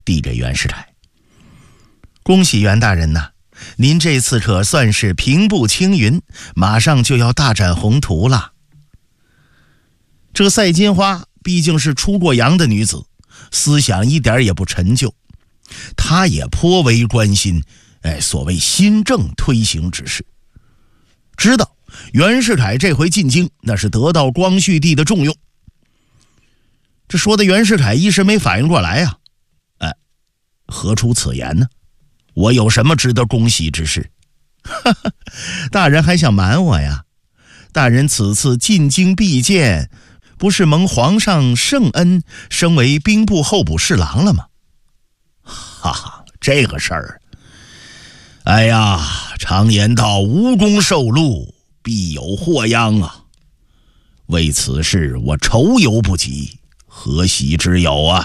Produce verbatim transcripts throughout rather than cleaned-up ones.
递给袁世凯。恭喜袁大人呐、啊，您这次可算是平步青云，马上就要大展宏图了。这赛金花毕竟是出过洋的女子，思想一点也不陈旧，她也颇为关心哎，所谓新政推行之事，知道袁世凯这回进京那是得到光绪帝的重用。这说的袁世凯一时没反应过来呀、啊，哎，何出此言呢？我有什么值得恭喜之事？哈哈，大人还想瞒我呀？大人此次进京避见，不是蒙皇上圣恩，升为兵部候补侍郎了吗？哈哈，这个事儿，哎呀，常言道，无功受禄，必有祸殃啊！为此事，我愁犹不及，何喜之有啊？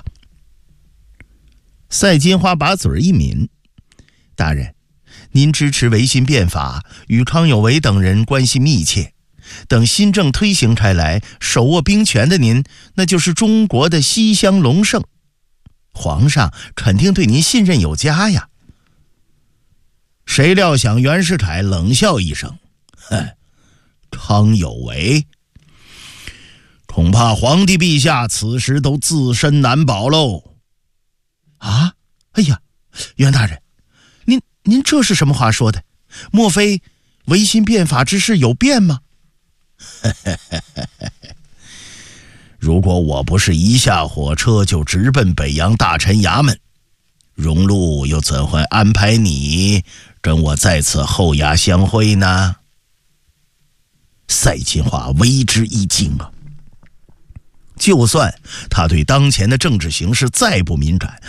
赛金花把嘴一抿，大人，您支持维新变法，与康有为等人关系密切。等新政推行开来，手握兵权的您，那就是中国的西乡隆盛，皇上肯定对您信任有加呀。谁料想袁世凯冷笑一声，哼，康有为，恐怕皇帝陛下此时都自身难保喽。啊，哎呀，袁大人，您您这是什么话说的？莫非维新变法之事有变吗？如果我不是一下火车就直奔北洋大臣衙门，荣禄又怎会安排你跟我在此候衙相会呢？赛金花为之一惊啊！就算他对当前的政治形势再不敏感，